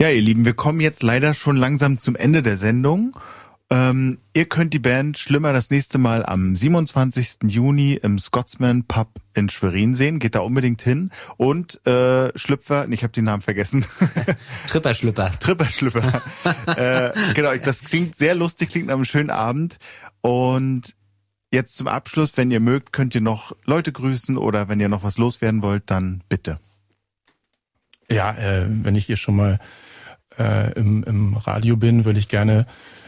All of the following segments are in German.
Ja, ihr Lieben, wir kommen jetzt leider schon langsam zum Ende der Sendung. Ihr könnt die Band Schlimmer das nächste Mal am 27. Juni im Scotsman Pub in Schwerin sehen. Geht da unbedingt hin. Und Schlüpfer, ich habe den Namen vergessen. Tripperschlüpper. Genau, das klingt sehr lustig, klingt nach einem schönen Abend. Und jetzt zum Abschluss, wenn ihr mögt, könnt ihr noch Leute grüßen oder wenn ihr noch was loswerden wollt, dann bitte. Ja, wenn ich hier schon mal im Radio bin, würde ich gerne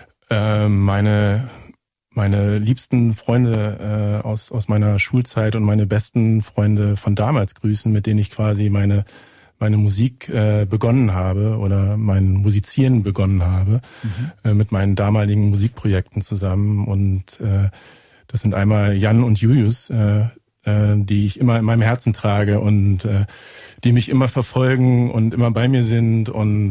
meine liebsten Freunde aus meiner Schulzeit und meine besten Freunde von damals grüßen, mit denen ich quasi meine Musik begonnen habe oder mein Musizieren begonnen habe, mit meinen damaligen Musikprojekten zusammen. Und das sind einmal Jan und Julius, die ich immer in meinem Herzen trage und die mich immer verfolgen und immer bei mir sind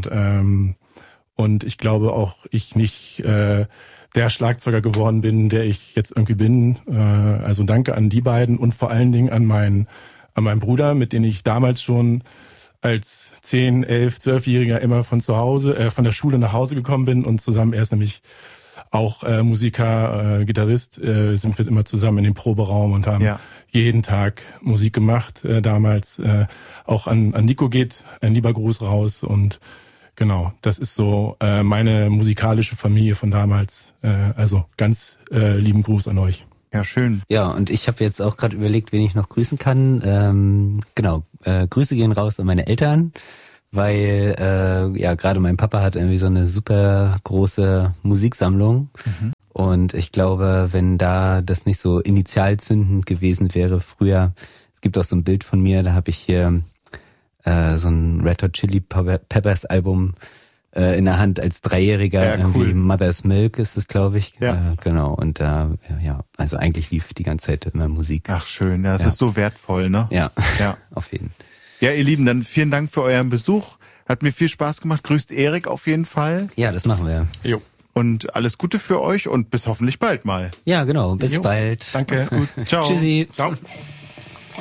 und ich glaube auch, ich nicht der Schlagzeuger geworden bin, der ich jetzt irgendwie bin. Also danke an die beiden und vor allen Dingen an meinen Bruder, mit dem ich damals schon als 10, 11, 12-Jähriger immer von der Schule nach Hause gekommen bin und zusammen, er ist nämlich auch Musiker, Gitarrist, sind wir immer zusammen in dem Proberaum und haben jeden Tag Musik gemacht. Damals auch an Nico geht ein lieber Gruß raus und genau, das ist so meine musikalische Familie von damals. Also ganz lieben Gruß an euch. Ja, schön. Ja, und ich habe jetzt auch gerade überlegt, wen ich noch grüßen kann. Grüße gehen raus an meine Eltern, weil gerade mein Papa hat irgendwie so eine super große Musiksammlung. Und ich glaube, wenn da das nicht so initialzündend gewesen wäre früher, es gibt auch so ein Bild von mir, da habe ich hier so ein Red Hot Chili Peppers Album in der Hand als Dreijähriger, ja, irgendwie cool. Mother's Milk ist es, glaube ich. Ja. Genau, und also eigentlich lief die ganze Zeit immer Musik. Ach schön, das ist so wertvoll, ne? Ja, auf jeden Fall. Ja, ihr Lieben, dann vielen Dank für euren Besuch. Hat mir viel Spaß gemacht. Grüßt Erik auf jeden Fall. Ja, das machen wir. Jo. Und alles Gute für euch und bis hoffentlich bald mal. Ja, genau. Bis bald. Danke. Macht's gut. Ciao. Tschüssi. Ciao.